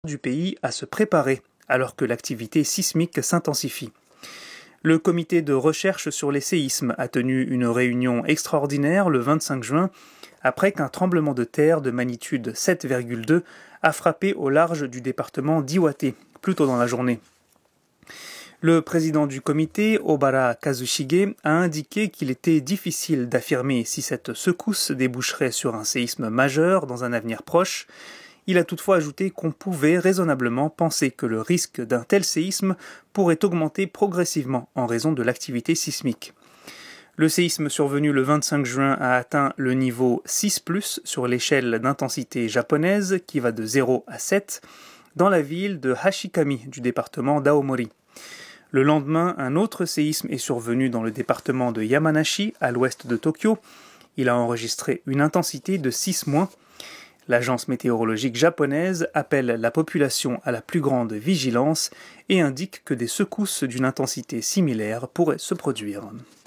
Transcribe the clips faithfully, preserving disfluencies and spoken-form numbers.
du pays à se préparer alors que l'activité sismique s'intensifie. Le comité de recherche sur les séismes a tenu une réunion extraordinaire le vingt-cinq juin après qu'un tremblement de terre de magnitude sept virgule deux a frappé au large du département d'Iwate plus tôt dans la journée. Le président du comité, Obara Kazushige, a indiqué qu'il était difficile d'affirmer si cette secousse déboucherait sur un séisme majeur dans un avenir proche. Il a toutefois ajouté qu'on pouvait raisonnablement penser que le risque d'un tel séisme pourrait augmenter progressivement en raison de l'activité sismique. Le séisme survenu le vingt-cinq juin a atteint le niveau six plus sur l'échelle d'intensité japonaise qui va de zéro à sept dans la ville de Hashikami du département d'Aomori. Le lendemain, un autre séisme est survenu dans le département de Yamanashi à l'ouest de Tokyo. Il a enregistré une intensité de six moins. L'agence météorologique japonaise appelle la population à la plus grande vigilance et indique que des secousses d'une intensité similaire pourraient se produire.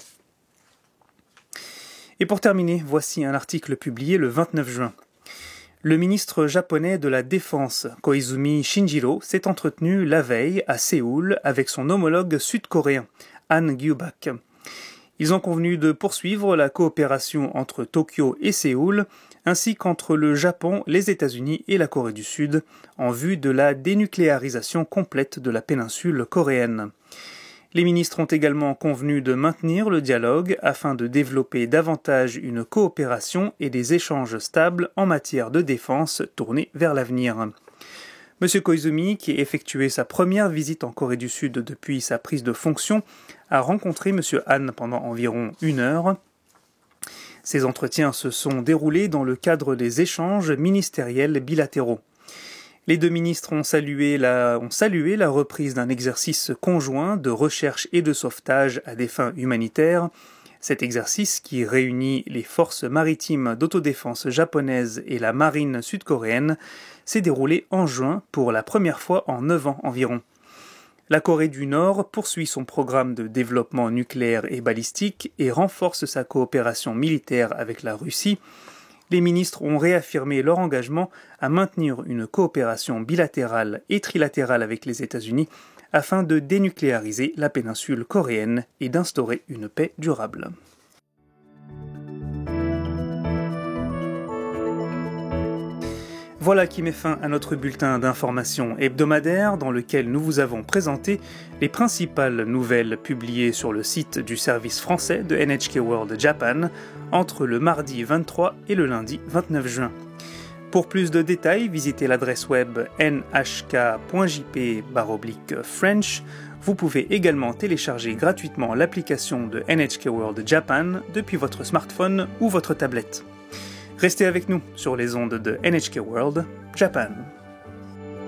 Et pour terminer, voici un article publié le vingt-neuf juin. Le ministre japonais de la Défense, Koizumi Shinjiro, s'est entretenu la veille à Séoul avec son homologue sud-coréen, Han Gyu-bak. Ils ont convenu de poursuivre la coopération entre Tokyo et Séoul, ainsi qu'entre le Japon, les États-Unis et la Corée du Sud, en vue de la dénucléarisation complète de la péninsule coréenne. Les ministres ont également convenu de maintenir le dialogue afin de développer davantage une coopération et des échanges stables en matière de défense tournés vers l'avenir. M. Koizumi, qui a effectué sa première visite en Corée du Sud depuis sa prise de fonction, a rencontré M. Han pendant environ une heure. Ces entretiens se sont déroulés dans le cadre des échanges ministériels bilatéraux. Les deux ministres ont salué la, ont salué la reprise d'un exercice conjoint de recherche et de sauvetage à des fins humanitaires. Cet exercice, qui réunit les forces maritimes d'autodéfense japonaises et la marine sud-coréenne, s'est déroulé en juin pour la première fois en neuf ans environ. La Corée du Nord poursuit son programme de développement nucléaire et balistique et renforce sa coopération militaire avec la Russie. Les ministres ont réaffirmé leur engagement à maintenir une coopération bilatérale et trilatérale avec les États-Unis afin de dénucléariser la péninsule coréenne et d'instaurer une paix durable. Voilà qui met fin à notre bulletin d'information hebdomadaire dans lequel nous vous avons présenté les principales nouvelles publiées sur le site du service français de N H K World Japan entre le mardi vingt-trois et le lundi vingt-neuf juin. Pour plus de détails, visitez l'adresse web n h k point j p slash french. Vous pouvez également télécharger gratuitement l'application de N H K World Japan depuis votre smartphone ou votre tablette. Restez avec nous sur les ondes de N H K World Japan.